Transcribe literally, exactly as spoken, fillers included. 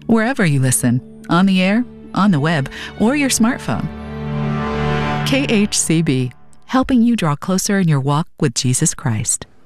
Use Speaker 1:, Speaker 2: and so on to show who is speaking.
Speaker 1: wherever you listen, on the air, on the web, or your smartphone. K H C B, helping you draw closer in your walk with Jesus Christ.